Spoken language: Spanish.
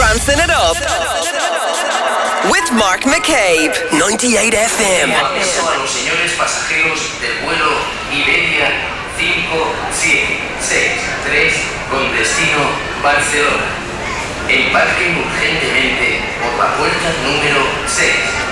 Prancing It Up with Mark McCabe. 98 FM. Aviso a los señores pasajeros del vuelo Iberia 5763 con destino Barcelona. Embarquen urgentemente por la puerta número 6.